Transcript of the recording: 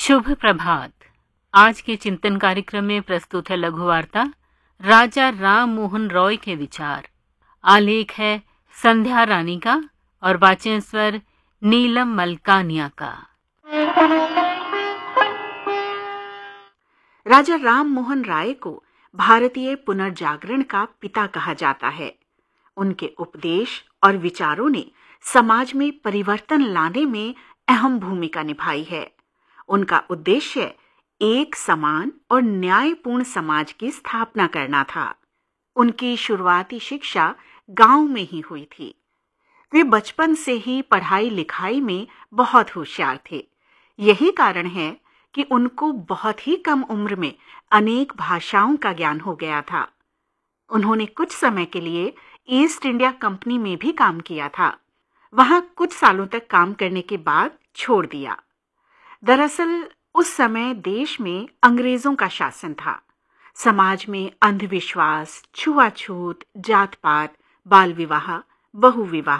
शुभ प्रभात। आज के चिंतन कार्यक्रम में प्रस्तुत है लघु वार्ता राजा राम मोहन रॉय के विचार। आलेख है संध्या रानी का और वाचन स्वर नीलम मलकानिया का। राजा राम मोहन राय को भारतीय पुनर्जागरण का पिता कहा जाता है। उनके उपदेश और विचारों ने समाज में परिवर्तन लाने में अहम भूमिका निभाई है। उनका उद्देश्य एक समान और न्यायपूर्ण समाज की स्थापना करना था। उनकी शुरुआती शिक्षा गांव में ही हुई थी। वे बचपन से ही पढ़ाई लिखाई में बहुत होशियार थे। यही कारण है कि उनको बहुत ही कम उम्र में अनेक भाषाओं का ज्ञान हो गया था। उन्होंने कुछ समय के लिए ईस्ट इंडिया कंपनी में भी काम किया था। वहां कुछ सालों तक काम करने के बाद छोड़ दिया। दरअसल उस समय देश में अंग्रेजों का शासन था। समाज में अंधविश्वास, छुआछूत, जात पात, बाल विवाह, बहु विवाह